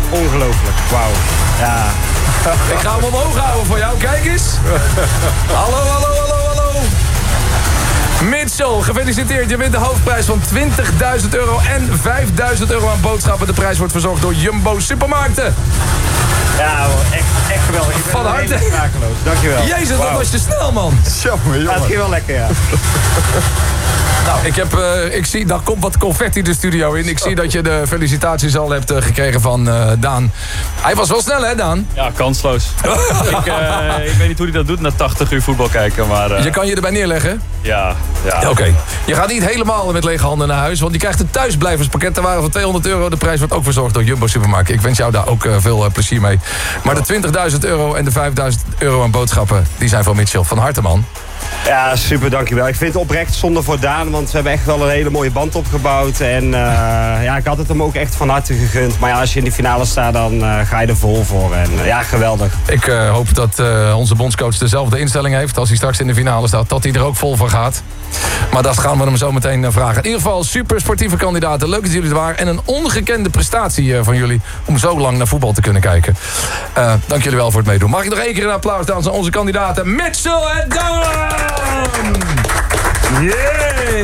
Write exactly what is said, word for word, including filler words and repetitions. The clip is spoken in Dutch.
ongelooflijk. Wauw. Ja. Ik ga hem omhoog houden voor jou, kijk eens. Hallo, hallo, hallo, hallo. Mitchell, gefeliciteerd. Je wint de hoofdprijs van twintigduizend euro en vijfduizend euro aan boodschappen. De prijs wordt verzorgd door Jumbo Supermarkten. Ja, echt, echt geweldig. Ik ben Van harte. sprakeloos. Dankjewel. Jezus, dat Wow. was je snel, man. Jammer, Ja, het jongen. ging wel lekker, ja. Nou, ik heb, uh, ik zie, daar komt wat confetti de studio in. Ik zie dat je de felicitaties al hebt uh, gekregen van uh, Daan. Hij was wel snel, hè, Daan? Ja, kansloos. ik, uh, ik weet niet hoe hij dat doet na tachtig uur voetbal kijken, maar... Uh, Je kan je erbij neerleggen? Ja, ja. Oké. Okay. Je gaat niet helemaal met lege handen naar huis, want je krijgt een thuisblijverspakket ter waarde van tweehonderd euro. De prijs wordt ook verzorgd door Jumbo Supermarkt. Ik wens jou daar ook uh, veel uh, plezier mee. Maar de twintigduizend euro en de vijfduizend euro aan boodschappen, die zijn van Mitchell. Van harte, man. Ja, super, dankjewel. Ik vind het oprecht zonde voor Daan, want we hebben echt wel een hele mooie band opgebouwd. En uh, ja, ik had het hem ook echt van harte gegund. Maar ja, als je in de finale staat, dan uh, ga je er vol voor. En uh, ja, geweldig. Ik uh, hoop dat uh, onze bondscoach dezelfde instelling heeft als hij straks in de finale staat. Dat hij er ook vol voor gaat. Maar dat gaan we hem zo meteen uh, vragen. In ieder geval, super sportieve kandidaten. Leuk dat jullie er waren. En een ongekende prestatie uh, van jullie om zo lang naar voetbal te kunnen kijken. Uh, dank jullie wel voor het meedoen. Mag ik nog één keer een applaus dansen aan onze kandidaten Mitchell en Daan? Yeah!